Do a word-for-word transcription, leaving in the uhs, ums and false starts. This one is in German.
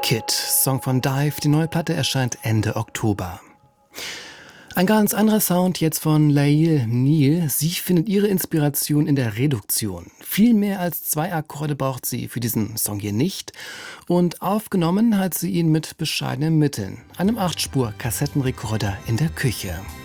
Kid, Song von Dive, die neue Platte erscheint Ende Oktober. Ein ganz anderer Sound jetzt von Lael Neal. Sie findet ihre Inspiration in der Reduktion. Viel mehr als zwei Akkorde braucht sie für diesen Song hier nicht. Und aufgenommen hat sie ihn mit bescheidenen Mitteln, einem acht Spur Kassettenrekorder in der Küche.